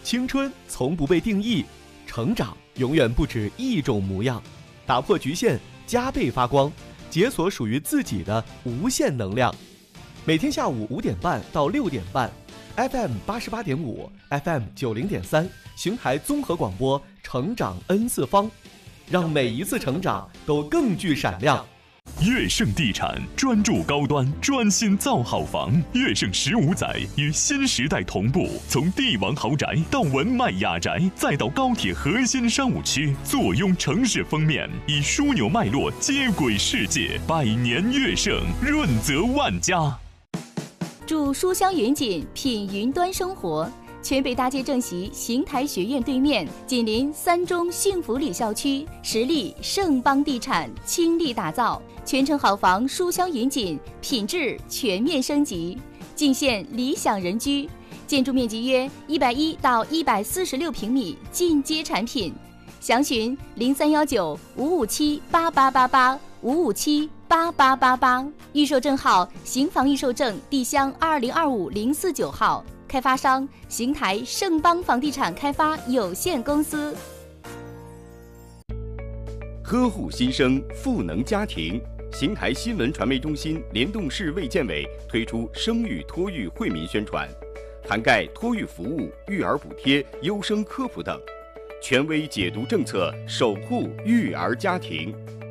青春从不被定义，成长永远不止一种模样。打破局限，加倍发光，解锁属于自己的无限能量。每天下午5点半到6点半 ，FM 88.5 ，FM 90.3，邢台综合广播，成长 N 次方，让每一次成长都更具闪亮。 乐盛地产专注高端，专心造好房。乐盛15载与新时代同步，从帝王豪宅到文迈雅宅，再到高铁核心商务区，坐拥城市封面，以枢纽脉络接轨世界。百年乐盛，润泽万家。 住书香云锦，品云端生活。全北大街正席邢台学院对面，紧邻3中幸福里校区，实力盛邦地产倾力打造，全城好房书香云锦，品质全面升级，尽现理想人居。建筑面积约110到146平米，进阶产品。详询0319-557-8888，557-8888，预售证号邢房预售证地乡2025-049号。开发商邢台盛邦房地产开发有限公司。 呵护新生，赋能家庭。邢台新闻传媒中心联动市卫健委推出生育托育惠民宣传，涵盖托育服务、育儿补贴、优生科普等，权威解读政策，守护育儿家庭。